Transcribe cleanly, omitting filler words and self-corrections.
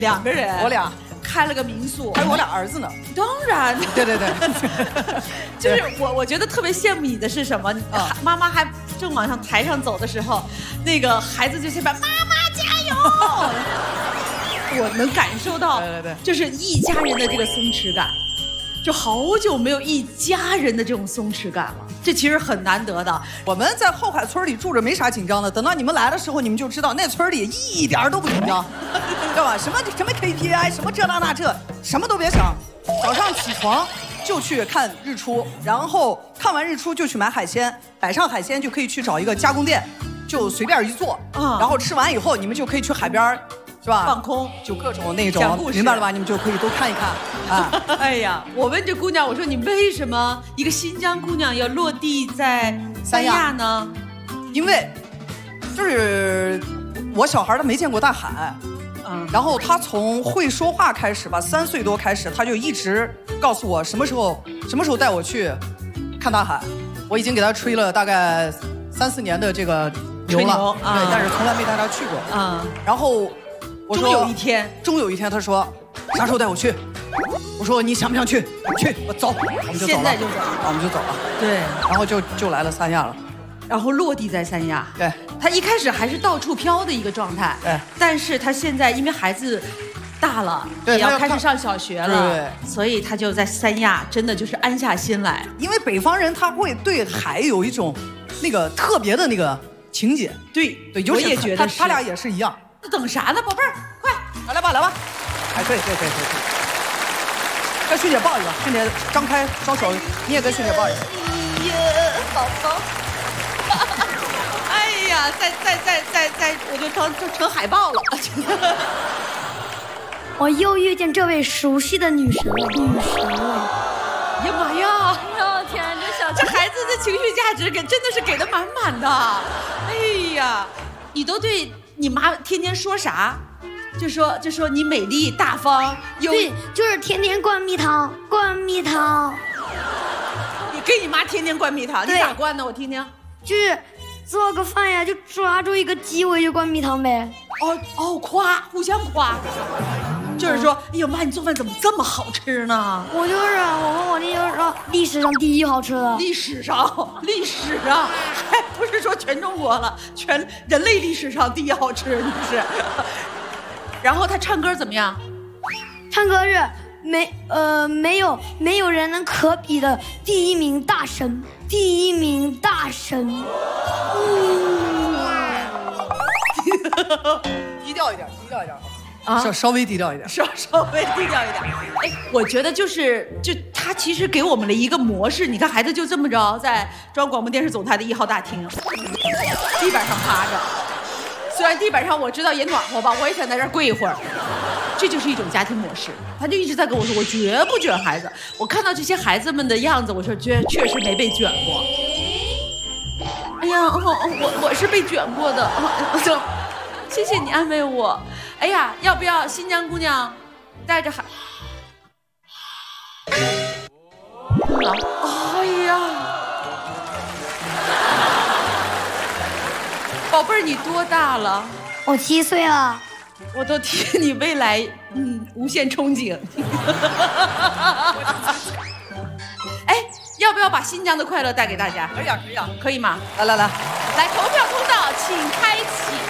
2个人， 我俩开了个民宿， 还有我俩儿子呢。 当然， 对对对， 就是我觉得特别羡慕你的是什么？妈妈还正往台上走的时候，那个孩子就前面妈妈加油。我能感受到， 对， 就是一家人的这个松弛感，就好久没有一家人的这种松弛感了，这其实很难得的。 我们在后海村里住着没啥紧张的，等到你们来的时候，你们就知道那村里一点都不紧张，对吧？什么 KPI， 什么这那那这，什么都别想，早上起床就去看日出，然后看完日出就去买海鲜，摆上海鲜就可以去找一个加工店，就随便一做，然后吃完以后你们就可以去海边。是吧？ 放空， 就各种那种， 讲故事， 明白了吧？你们就可以都看一看啊！ 哎呀，我问这姑娘，我说你为什么一个新疆姑娘要落地在三亚呢？ 因为，就是我小孩他没见过大海，然后他从会说话开始吧，3岁多开始，他就一直告诉我什么时候带我去看大海。我已经给他吹了大概3、4年的这个牛了，对，但是从来没带他去过。然后。 终有一天， 他说啥时候带我去？我说你想不想去？去，我走，我们就走了。 现在就走， 我们就走了。 对， 然后就来了三亚了， 然后落地在三亚。 对， 他一开始还是到处飘的一个状态。 对， 但是他现在因为孩子大了， 对， 也要开始上小学了， 对， 所以他就在三亚，真的就是安下心来。 因为北方人他会对海有一种那个特别的那个情节。 对， 就是我也觉得他俩也是一样。 那等啥呢，宝贝儿，快来吧，来吧！哎，对，跟迅姐抱一个，迅姐张开双手，你也跟迅姐抱一个。 哎呀，宝宝！哎呀，在，我就成海豹了。 我又遇见这位熟悉的女神了， 哎呀妈呀！ 哦天， 这孩子的情绪价值真的是给的满满的。哎呀，你都对你妈天天说啥？就说你美丽大方， 对，就是天天灌蜜糖。 你给你妈天天灌蜜糖，你咋灌呢？我听听。 就是做个饭呀，就抓住一个机会就灌蜜糖呗。 哦，夸，互相夸。就是说，哎呦妈，你做饭怎么这么好吃呢？ 我问我弟就是说，历史上第一好吃的。 历史上，还不是说全中国了，全人类历史上第一好吃，你是。然后他唱歌怎么样？ 唱歌是没有人能可比的第一名大神。 低调一点啊，稍微低调一点， 稍微低调一点。哎，我觉得就他其实给我们了一个模式。你看孩子就这么着在中央广播电视总台的1号大厅，地板上趴着。虽然地板上我知道也暖和吧，我也想在这儿跪一会儿。这就是一种家庭模式。他就一直在跟我说，我绝不卷孩子。我看到这些孩子们的样子，我说确实没被卷过。哎呀，我是被卷过的。谢谢你安慰我。哎呀，要不要新疆姑娘带着孩？哎呀，宝贝儿，你多大了？ 我7岁了。 我都替你未来无限憧憬。哎，要不要把新疆的快乐带给大家？ 可以啊， 可以吗？ 来， 来投票通道请开启。